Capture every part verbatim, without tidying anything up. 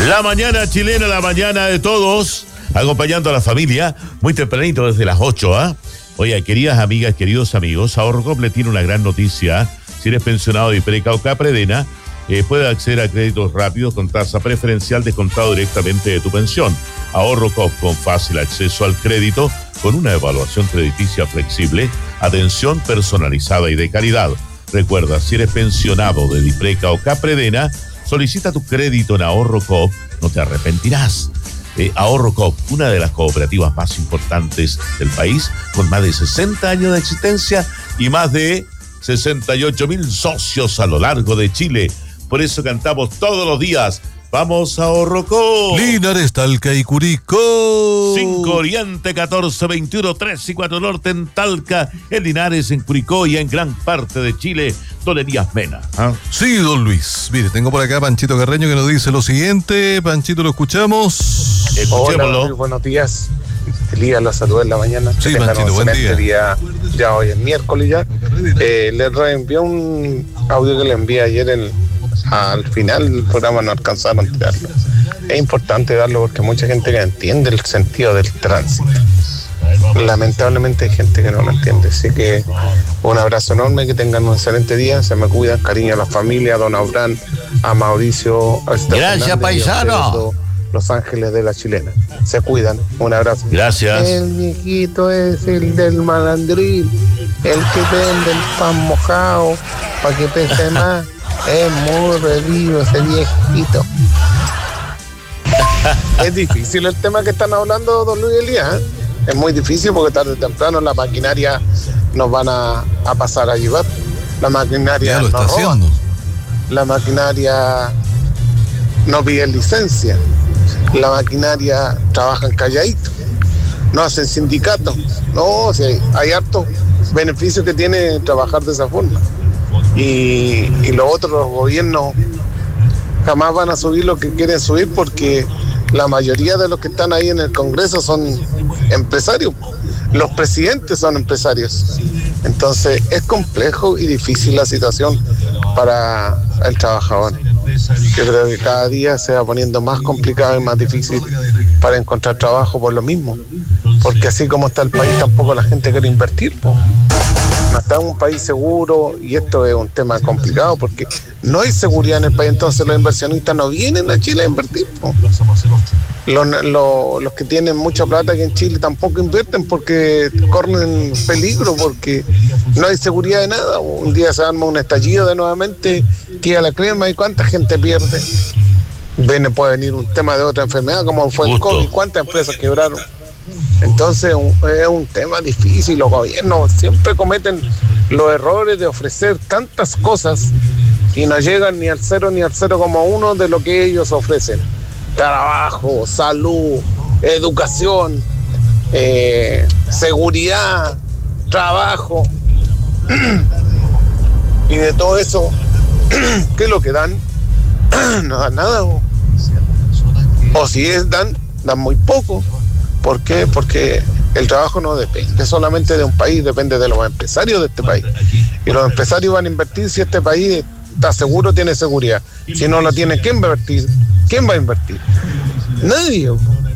La mañana chilena, la mañana de todos, acompañando a la familia, muy tempranito desde las ocho, ¿ah? ¿eh? Oye, queridas amigas, queridos amigos, Ahorrocop le tiene una gran noticia. Si eres pensionado de Hipreca o Capredena, eh, puedes acceder a créditos rápidos con tasa preferencial descontado directamente de tu pensión. Ahorrocop, con fácil acceso al crédito, con una evaluación crediticia flexible, atención personalizada y de calidad. Recuerda, si eres pensionado de Hipreca o Capredena, solicita tu crédito en Ahorrocop, no te arrepentirás. Eh, Ahorrocop, una de las cooperativas más importantes del país, con más de sesenta años de existencia y más de sesenta y ocho mil socios a lo largo de Chile. Por eso cantamos todos los días: ¡vamos a Ahorrocop! Linares, Talca y Curicó. cinco Oriente, catorce, veintiuno, tres y cuatro Norte en Talca, en Linares, en Curicó y en gran parte de Chile. Don Elías Mena. ¿Ah? Sí, don Luis. Mire, tengo por acá a Panchito Carreño que nos dice lo siguiente. Panchito, lo escuchamos. Escuchémoslo. Hola, muy buenos días. Elías, los saludo en la mañana. Sí, que Panchito, buen día. día. Ya hoy es miércoles ya. Eh, le reenvié un audio que le envié ayer en, al final del programa, no alcanzaron a tirarlo. Es importante darlo porque mucha gente que entiende el sentido del tránsito. Lamentablemente hay gente que no lo entiende, así que un abrazo enorme, que tengan un excelente día, se me cuidan, cariño a la familia, a don Abraham, a Mauricio, a Esther Gracias, Fernández, paisano. a Los Ángeles de la Chilena. Se cuidan, un abrazo. Gracias. El viejito es el del malandril, el que vende el pan mojado para que pese más. Es muy revivo ese viejito. Es difícil el tema que están hablando don Luis Elías, ¿eh? Es muy difícil porque tarde o temprano la maquinaria nos van a, a pasar a llevar. La maquinaria Ya lo está nos roba. haciendo. La maquinaria no pide licencia. La maquinaria trabaja en calladito. No hacen sindicatos. No, o sea, hay hartos beneficios que tiene trabajar de esa forma. Y, y los otros los gobiernos jamás van a subir lo que quieren subir porque la mayoría de los que están ahí en el Congreso son empresarios. Los presidentes son empresarios. Entonces es complejo y difícil la situación para el trabajador. Yo creo que cada día se va poniendo más complicado y más difícil para encontrar trabajo por lo mismo. Porque así como está el país, tampoco la gente quiere invertir, po. No está en un país seguro y esto es un tema complicado porque no hay seguridad en el país, entonces los inversionistas no vienen a Chile a invertir, po. Los, los, los que tienen mucha plata aquí en Chile tampoco invierten porque corren peligro, porque no hay seguridad de nada. Un día se arma un estallido de nuevamente, tira la crema y cuánta gente pierde. Viene, puede venir un tema de otra enfermedad como fue el COVID, cuántas empresas quebraron. Entonces un, es un tema difícil. Los gobiernos siempre cometen los errores de ofrecer tantas cosas y no llegan ni al cero ni al cero coma uno de lo que ellos ofrecen. Trabajo, salud, educación, eh, seguridad, trabajo. Y de todo eso, ¿qué es lo que dan? No dan nada. O, o si es dan, dan muy poco. ¿Por qué? Porque el trabajo no depende solamente de un país, depende de los empresarios de este país. Y los empresarios van a invertir si este país está seguro, tiene seguridad. Si no lo tiene, ¿quién va a invertir? ¿Quién va a invertir? Nadie.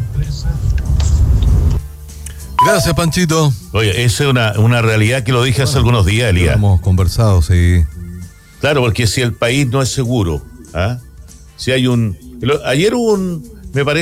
Gracias, Panchito. Oye, esa es una, una realidad que lo dije hace algunos días, Elías. Hemos conversado, sí. Claro, porque si el país no es seguro, ¿ah? Si hay un... Ayer hubo un... Me parece